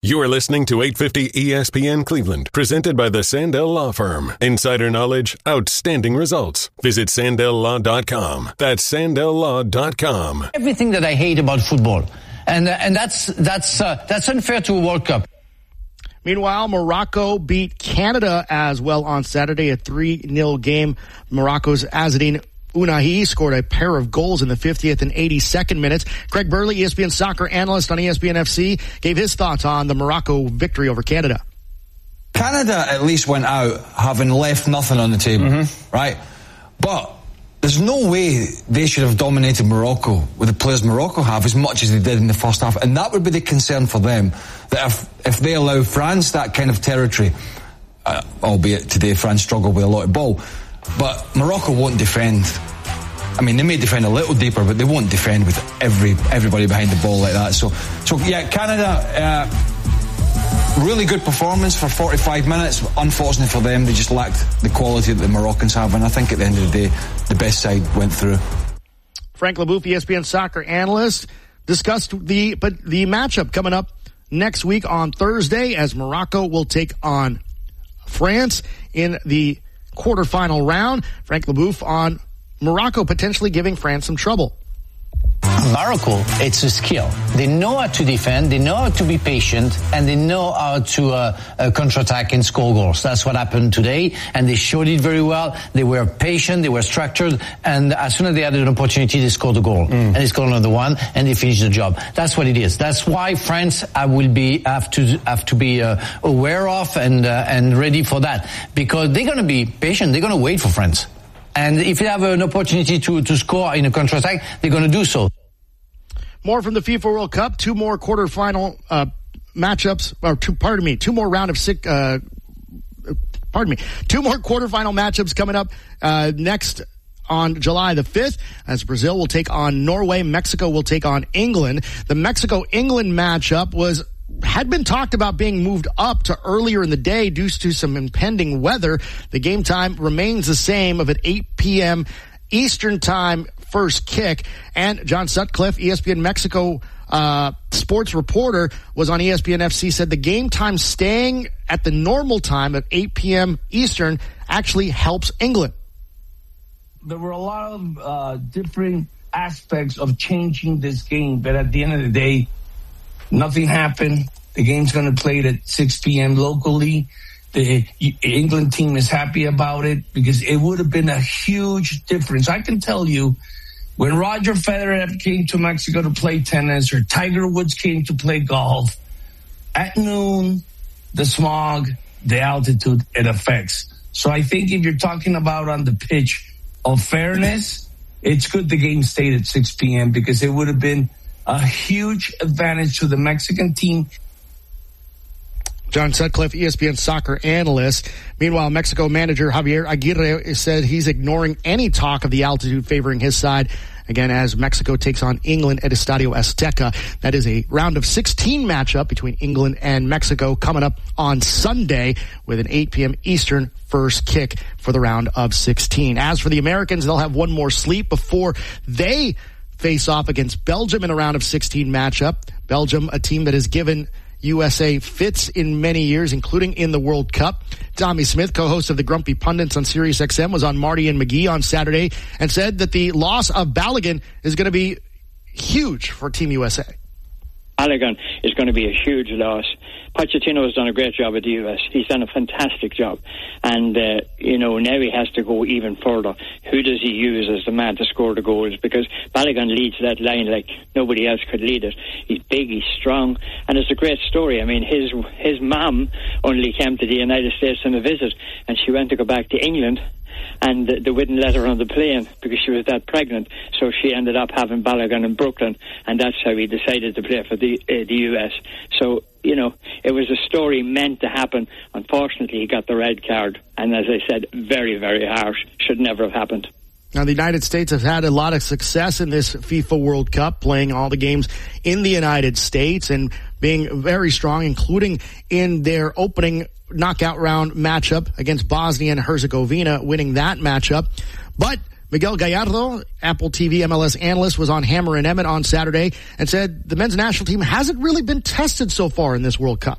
You are listening to 850 ESPN Cleveland, presented by the Sandell Law Firm. Insider knowledge, outstanding results. Visit SandellLaw.com. That's SandellLaw.com. Everything that I hate about football. And that's unfair to a World Cup. Meanwhile, Morocco beat Canada as well on Saturday, a 3-0 game. Morocco's Azzedine Ounahi scored a pair of goals in the 50th and 82nd minutes. Craig Burley, ESPN soccer analyst on ESPN FC, gave his thoughts on the Morocco victory over Canada. Canada at least went out having left nothing on the table, right? But there's no way they should have dominated Morocco with the players Morocco have as much as they did in the first half. And that would be the concern for them, that if they allow France that kind of territory, albeit today France struggled with a lot of ball, but Morocco won't defend. I mean, they may defend a little deeper, but they won't defend with everybody behind the ball like that. So yeah, Canada, really good performance for 45 minutes. Unfortunately for them, they just lacked the quality that the Moroccans have, and I think at the end of the day, the best side went through. Frank Leboeuf, ESPN soccer analyst, discussed the matchup coming up next week on Thursday as Morocco will take on France in the quarterfinal round. Frank Leboeuf on Morocco potentially giving France some trouble. Morocco, it's a skill. They know how to defend, they know how to be patient, and they know how to counterattack and score goals. That's what happened today, and they showed it very well. They were patient, they were structured, and as soon as they had an opportunity, they scored a goal. And they scored another one, and they finished the job. That's what it is. That's why France have to be aware of and ready for that, because they're going to be patient. They're going to wait for France. And if they have an opportunity to score in a counterattack, they're going to do so. More from the FIFA World Cup. Two more quarterfinal matchups, two more quarterfinal matchups coming up next on July the 5th, as Brazil will take on Norway. Mexico will take on England. The Mexico-England matchup had been talked about being moved up to earlier in the day due to some impending weather. The game time remains the same of at 8 p.m. Eastern time first kick. And John Sutcliffe, ESPN Mexico sports reporter, was on ESPN FC, said the game time staying at the normal time of 8 p.m. Eastern actually helps England. There were a lot of different aspects of changing this game, but at the end of the day, nothing happened. The game's going to play it at 6 p.m. locally. The England team is happy about it because it would have been a huge difference. I can tell you, when Roger Federer came to Mexico to play tennis, or Tiger Woods came to play golf, at noon, the smog, the altitude, it affects. So I think if you're talking about on the pitch of fairness, it's good the game stayed at 6 p.m. because it would have been a huge advantage to the Mexican team. John Sutcliffe, ESPN soccer analyst. Meanwhile, Mexico manager Javier Aguirre said he's ignoring any talk of the altitude favoring his side. Again, as Mexico takes on England at Estadio Azteca. That is a round of 16 matchup between England and Mexico coming up on Sunday with an 8 p.m. Eastern first kick for the round of 16. As for the Americans, they'll have one more sleep before they face off against Belgium in a round of 16 matchup. Belgium, a team that has given USA fits in many years, including in the World Cup. Tommy Smith, co-host of the Grumpy Pundits on SiriusXM, was on Marty and McGee on Saturday and said that the loss of Balogun is going to be huge for Team USA. Balogun is going to be a huge loss. Pochettino has done a great job at the US. He's done a fantastic job. And, now he has to go even further. Who does he use as the man to score the goals? Because Balogun leads that line like nobody else could lead it. He's big, he's strong, and it's a great story. I mean, his mum only came to the United States on a visit, and she went to go back to England, and they wouldn't let her on the plane because she was that pregnant. So she ended up having Balogun in Brooklyn, and that's how he decided to play for the US. So, it was a story meant to happen. Unfortunately, he got the red card, and as I said, very, very harsh. Should never have happened. Now, the United States has had a lot of success in this FIFA World Cup, playing all the games in the United States and being very strong, including in their opening knockout round matchup against Bosnia and Herzegovina, winning that matchup. But Miguel Gallardo, Apple TV MLS analyst, was on Hammer and Emmett on Saturday and said the men's national team hasn't really been tested so far in this World Cup.